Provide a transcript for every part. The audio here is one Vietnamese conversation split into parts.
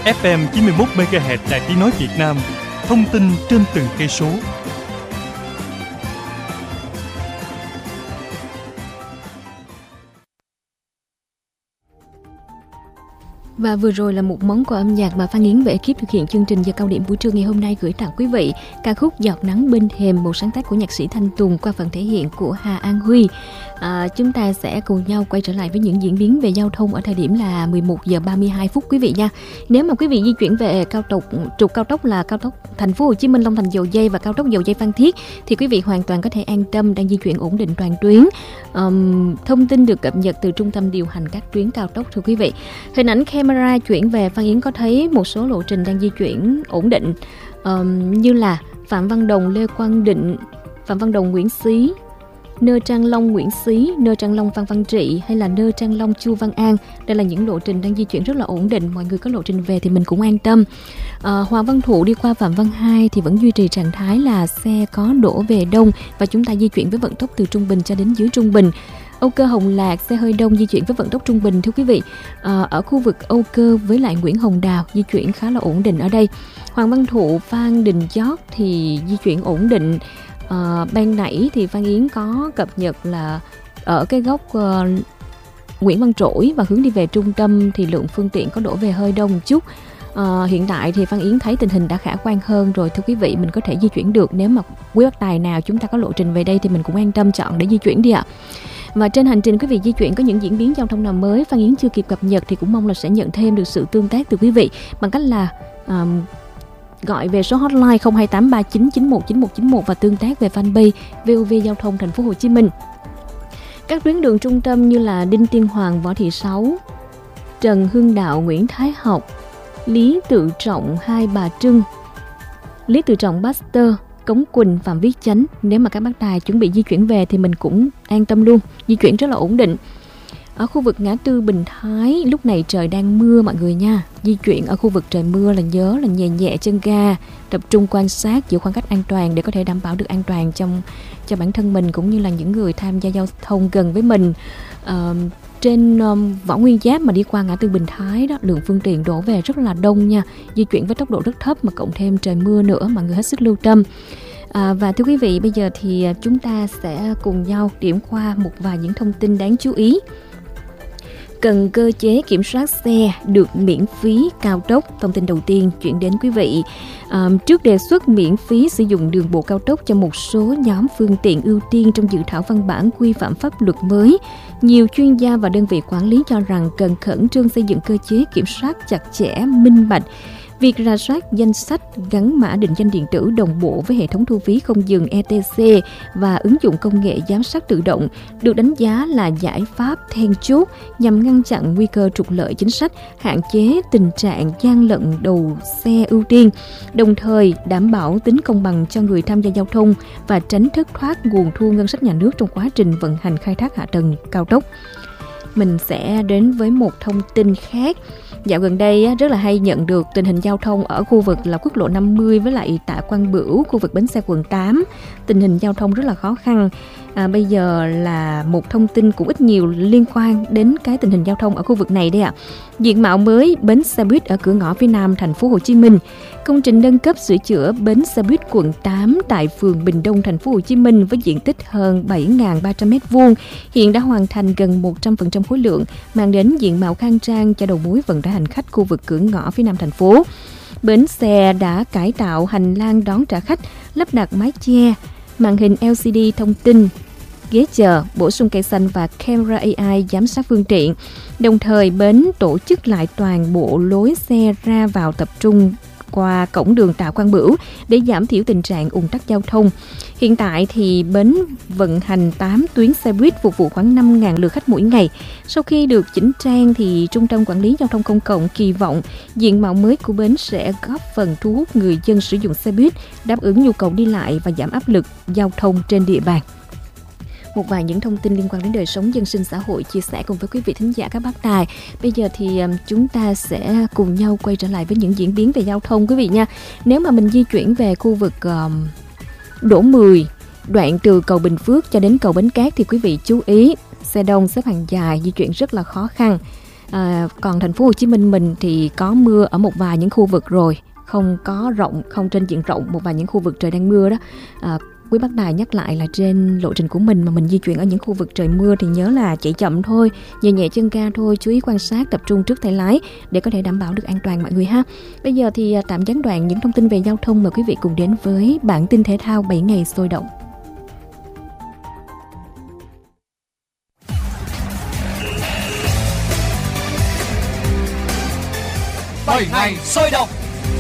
FM 91 MHz Đài Tiếng nói Việt Nam. Thông tin trên từng cây số. Và vừa rồi là một món quà âm nhạc mà Phan Yến và ekip thực hiện chương trình giờ cao điểm buổi trưa ngày hôm nay gửi tặng quý vị. Ca khúc Giọt nắng bên thềm, một sáng tác của nhạc sĩ Thanh Tùng qua phần thể hiện của Hà An Huy. Chúng ta sẽ cùng nhau quay trở lại với những diễn biến về giao thông ở thời điểm là 11 giờ 32 phút quý vị nha. Nếu mà quý vị di chuyển về trục cao tốc là cao tốc Thành phố Hồ Chí Minh Long Thành Dầu Giây và cao tốc Dầu Giây Phan Thiết thì quý vị hoàn toàn có thể an tâm, đang di chuyển ổn định toàn tuyến. Thông tin được cập nhật từ trung tâm điều hành các tuyến cao tốc thưa quý vị. Hình ảnh camera chuyển về Phan Yến có thấy một số lộ trình đang di chuyển ổn định, như là Phạm Văn Đồng Lê Quang Định, Phạm Văn Đồng Nguyễn Xí, Nơ Trang Long Nguyễn Xí, Nơ Trang Long Phan Văn Trị hay là Nơ Trang Long Chu Văn An. Đây là những lộ trình đang di chuyển rất là ổn định. Mọi người có lộ trình về thì mình cũng an tâm. Hoàng Văn Thụ đi qua Phạm Văn Hai thì vẫn duy trì trạng thái là xe có đổ về đông và chúng ta di chuyển với vận tốc từ trung bình cho đến dưới trung bình. Âu Cơ Hồng Lạc xe hơi đông di chuyển với vận tốc trung bình thưa quý vị. Ở khu vực Âu Cơ với lại Nguyễn Hồng Đào di chuyển khá là ổn định ở đây. Hoàng Văn Thụ Phan Đình Giót thì di chuyển ổn định. Ban nãy thì Phan Yến có cập nhật là ở cái góc Nguyễn Văn Trỗi và hướng đi về trung tâm thì lượng phương tiện có đổ về hơi đông một chút. Hiện tại thì Phan Yến thấy tình hình đã khả quan hơn rồi thưa quý vị, mình có thể di chuyển được. Nếu mà quý bác tài nào chúng ta có lộ trình về đây thì mình cũng an tâm chọn để di chuyển đi ạ. Và trên hành trình quý vị di chuyển có những diễn biến giao thông nào mới Phan Yến chưa kịp cập nhật thì cũng mong là sẽ nhận thêm được sự tương tác từ quý vị bằng cách là gọi về số hotline 0283991991 và tương tác về fanpage VOV Giao thông Thành phố Hồ Chí Minh. Các tuyến đường trung tâm như là Đinh Tiên Hoàng, Võ Thị Sáu, Trần Hưng Đạo, Nguyễn Thái Học, Lý Tự Trọng, Hai Bà Trưng, Lý Tự Trọng, Baxter, Cống Quỳnh, Phạm Viết Chánh. Nếu mà các bác tài chuẩn bị di chuyển về thì mình cũng an tâm luôn, di chuyển rất là ổn định. Ở khu vực ngã tư Bình Thái lúc này trời đang mưa mọi người nha. Di chuyển ở khu vực trời mưa là nhớ là nhẹ nhẹ chân ga, tập trung quan sát, giữ khoảng cách an toàn để có thể đảm bảo được an toàn cho bản thân mình cũng như là những người tham gia giao thông gần với mình. Trên Võ Nguyên Giáp mà đi qua ngã tư Bình Thái đó, lượng phương tiện đổ về rất là đông nha. Di chuyển với tốc độ rất thấp mà cộng thêm trời mưa nữa, mọi người hết sức lưu tâm. Và thưa quý vị, bây giờ thì chúng ta sẽ cùng nhau điểm qua một vài những thông tin đáng chú ý. Cần cơ chế kiểm soát xe được miễn phí cao tốc. Thông tin đầu tiên chuyển đến quý vị. Trước đề xuất miễn phí sử dụng đường bộ cao tốc cho một số nhóm phương tiện ưu tiên trong dự thảo văn bản quy phạm pháp luật mới, nhiều chuyên gia và đơn vị quản lý cho rằng cần khẩn trương xây dựng cơ chế kiểm soát chặt chẽ, minh bạch. Việc rà soát danh sách gắn mã định danh điện tử đồng bộ với hệ thống thu phí không dừng ETC và ứng dụng công nghệ giám sát tự động được đánh giá là giải pháp then chốt nhằm ngăn chặn nguy cơ trục lợi chính sách, hạn chế tình trạng gian lận đầu xe ưu tiên, đồng thời đảm bảo tính công bằng cho người tham gia giao thông và tránh thất thoát nguồn thu ngân sách nhà nước trong quá trình vận hành khai thác hạ tầng cao tốc. Mình sẽ đến với một thông tin khác. Dạo gần đây rất là hay nhận được tình hình giao thông ở khu vực là quốc lộ 50 với lại Tạ Quang Bửu, khu vực bến xe quận 8. Tình hình giao thông rất là khó khăn. Bây giờ là một thông tin cũng ít nhiều liên quan đến cái tình hình giao thông ở khu vực này đây ạ. Diện mạo mới bến xe buýt ở cửa ngõ phía Nam Thành phố Hồ Chí Minh. Công trình nâng cấp sửa chữa bến xe buýt quận 8 tại phường Bình Đông Thành phố Hồ Chí Minh với diện tích hơn 7.300 m2 hiện đã hoàn thành gần 100% khối lượng, mang đến diện mạo khang trang cho đầu mối vận tải hành khách khu vực cửa ngõ phía Nam thành phố. Bến xe đã cải tạo hành lang đón trả khách, lắp đặt mái che, màn hình LCD thông tin, ghế chờ, bổ sung cây xanh và camera AI giám sát phương tiện. Đồng thời bến tổ chức lại toàn bộ lối xe ra vào tập trung qua cổng đường Tạ Quang Bửu để giảm thiểu tình trạng ùn tắc giao thông. Hiện tại thì bến vận hành 8 tuyến xe buýt phục vụ khoảng 5.000 lượt khách mỗi ngày. Sau khi được chỉnh trang thì Trung tâm Quản lý Giao thông Công cộng kỳ vọng diện mạo mới của bến sẽ góp phần thu hút người dân sử dụng xe buýt, đáp ứng nhu cầu đi lại và giảm áp lực giao thông trên địa bàn. Một vài những thông tin liên quan đến đời sống dân sinh xã hội chia sẻ cùng với quý vị thính giả các bác tài. Bây giờ thì chúng ta sẽ cùng nhau quay trở lại với những diễn biến về giao thông quý vị nha. Nếu mà mình di chuyển về khu vực Đỗ 10, đoạn từ cầu Bình Phước cho đến cầu Bến Cát thì quý vị chú ý, xe đông xếp hàng dài, di chuyển rất là khó khăn. Còn thành phố Hồ Chí Minh mình thì có mưa ở một vài những khu vực rồi, không có rộng, không trên diện rộng, một vài những khu vực trời đang mưa đó. Quý bác Tài nhắc lại là trên lộ trình của mình mà mình di chuyển ở những khu vực trời mưa thì nhớ là chạy chậm thôi, nhẹ nhẹ chân ga thôi, chú ý quan sát, tập trung trước tay lái để có thể đảm bảo được an toàn mọi người ha. Bây giờ thì tạm gián đoạn những thông tin về giao thông, mời quý vị cùng đến với bản tin thể thao 7 ngày sôi động. Bảy ngày sôi động.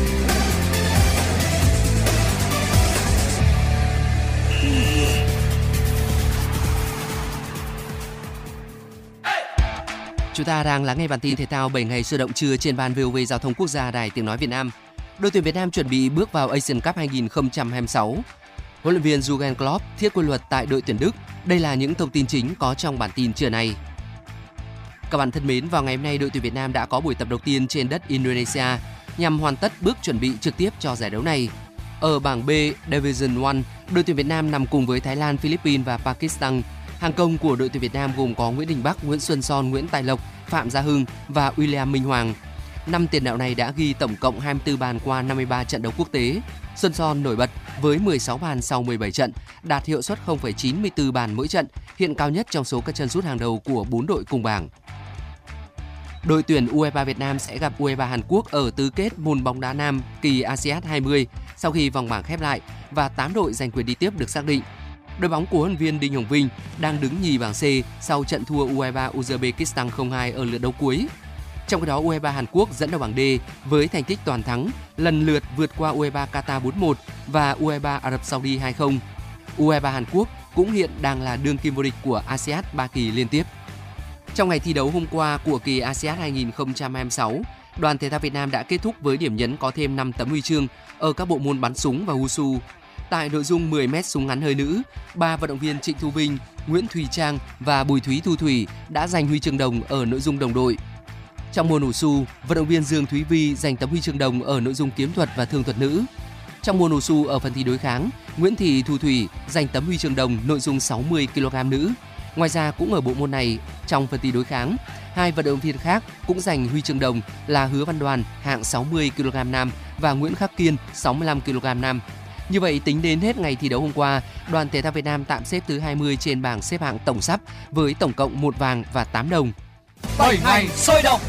Chúng ta đang lắng nghe bản tin thể thao 7 ngày sôi động trưa trên ban VOV Giao thông Quốc gia Đài Tiếng nói Việt Nam. Đội tuyển Việt Nam chuẩn bị bước vào Asian Cup 2026. Huấn luyện viên Jurgen Klopp thiết quân luật tại đội tuyển Đức. Đây là những thông tin chính có trong bản tin trưa nay. Các bạn thân mến, vào ngày hôm nay đội tuyển Việt Nam đã có buổi tập đầu tiên trên đất Indonesia nhằm hoàn tất bước chuẩn bị trực tiếp cho giải đấu này. Ở bảng B Division 1, đội tuyển Việt Nam nằm cùng với Thái Lan, Philippines và Pakistan. Hàng công của đội tuyển Việt Nam gồm có Nguyễn Đình Bắc, Nguyễn Xuân Son, Nguyễn Tài Lộc, Phạm Gia Hưng và William Minh Hoàng. 5 tiền đạo này đã ghi tổng cộng 24 bàn qua 53 trận đấu quốc tế. Xuân Son nổi bật với 16 bàn sau 17 trận, đạt hiệu suất 0,94 bàn mỗi trận, hiện cao nhất trong số các chân sút hàng đầu của 4 đội cùng bảng. Đội tuyển U23 Việt Nam sẽ gặp U23 Hàn Quốc ở tứ kết môn bóng đá nam kỳ ASEAN 20 sau khi vòng bảng khép lại và 8 đội giành quyền đi tiếp được xác định. Đội bóng của huấn luyện viên Đinh Hồng Vinh đang đứng nhì bảng C sau trận thua U23 Uzbekistan 0-2 ở lượt đấu cuối. Trong khi đó, U23 Hàn Quốc dẫn đầu bảng D với thành tích toàn thắng, lần lượt vượt qua U23 Qatar 4-1 và U23 Ả Rập Saudi 2-0. U23 Hàn Quốc cũng hiện đang là đương kim vô địch của ASEAN 3 kỳ liên tiếp. Trong ngày thi đấu hôm qua của kỳ ASEAN 2026, đoàn thể thao Việt Nam đã kết thúc với điểm nhấn có thêm 5 tấm huy chương ở các bộ môn bắn súng và wushu. Tại nội dung 10m súng ngắn hơi nữ, 3 vận động viên Trịnh Thu Vinh, Nguyễn Thùy Trang và Bùi Thúy Thu Thủy đã giành huy chương đồng ở nội dung đồng đội. Trong môn wushu, vận động viên Dương Thúy Vi giành tấm huy chương đồng ở nội dung kiếm thuật và thương thuật nữ. Trong môn wushu ở phần thi đối kháng, Nguyễn Thị Thu Thủy giành tấm huy chương đồng nội dung 60 kg nữ. Ngoài ra cũng ở bộ môn này, trong phần thi đối kháng, 2 vận động viên khác cũng giành huy chương đồng là Hứa Văn Đoàn hạng 60 kg nam và Nguyễn Khắc Kiên 65 kg nam. Như vậy, tính đến hết ngày thi đấu hôm qua, đoàn thể thao Việt Nam tạm xếp thứ 20 trên bảng xếp hạng tổng sắp với tổng cộng 1 vàng và 8 đồng. 7 ngày sôi động.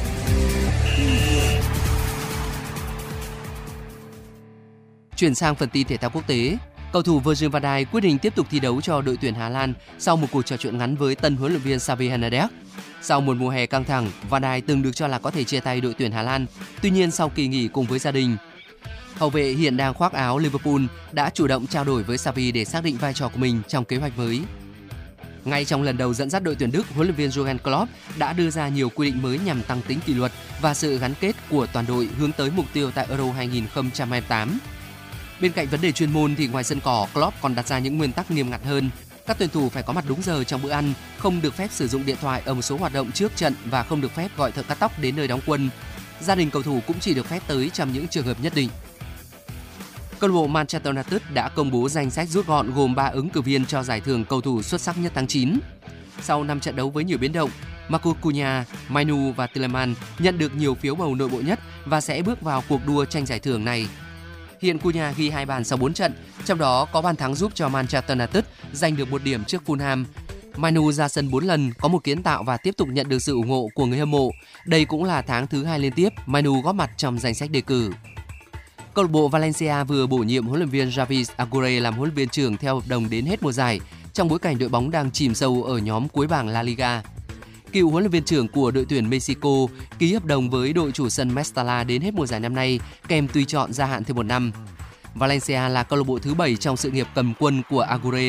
Chuyển sang phần tin thể thao quốc tế, cầu thủ Virgil van Dijk quyết định tiếp tục thi đấu cho đội tuyển Hà Lan sau một cuộc trò chuyện ngắn với tân huấn luyện viên Xavi Hernandez. Sau một mùa hè căng thẳng, Van Dijk từng được cho là có thể chia tay đội tuyển Hà Lan. Tuy nhiên sau kỳ nghỉ cùng với gia đình, hậu vệ hiện đang khoác áo Liverpool đã chủ động trao đổi với Xavi để xác định vai trò của mình trong kế hoạch mới. Ngay trong lần đầu dẫn dắt đội tuyển Đức, huấn luyện viên Jurgen Klopp đã đưa ra nhiều quy định mới nhằm tăng tính kỷ luật và sự gắn kết của toàn đội hướng tới mục tiêu tại Euro 2028. Bên cạnh vấn đề chuyên môn thì ngoài sân cỏ, Klopp còn đặt ra những nguyên tắc nghiêm ngặt hơn. Các tuyển thủ phải có mặt đúng giờ trong bữa ăn, không được phép sử dụng điện thoại ở một số hoạt động trước trận và không được phép gọi thợ cắt tóc đến nơi đóng quân. Gia đình cầu thủ cũng chỉ được phép tới trong những trường hợp nhất định. Câu lạc bộ Manchester United đã công bố danh sách rút gọn gồm 3 ứng cử viên cho giải thưởng cầu thủ xuất sắc nhất tháng 9. Sau 5 trận đấu với nhiều biến động, Marco Cunha, Mainu và Tielemans nhận được nhiều phiếu bầu nội bộ nhất và sẽ bước vào cuộc đua tranh giải thưởng này. Hiện Cunha ghi 2 bàn sau 4 trận, trong đó có bàn thắng giúp cho Manchester United giành được 1 điểm trước Fulham. Mainu ra sân 4 lần, có một kiến tạo và tiếp tục nhận được sự ủng hộ của người hâm mộ. Đây cũng là tháng thứ 2 liên tiếp Mainu góp mặt trong danh sách đề cử. Câu lạc bộ Valencia vừa bổ nhiệm huấn luyện viên Javi Aguirre làm huấn luyện viên trưởng theo hợp đồng đến hết mùa giải, trong bối cảnh đội bóng đang chìm sâu ở nhóm cuối bảng La Liga. Cựu huấn luyện viên trưởng của đội tuyển Mexico ký hợp đồng với đội chủ sân Mestalla đến hết mùa giải năm nay, kèm tùy chọn gia hạn thêm 1 năm. Valencia là câu lạc bộ thứ 7 trong sự nghiệp cầm quân của Aguirre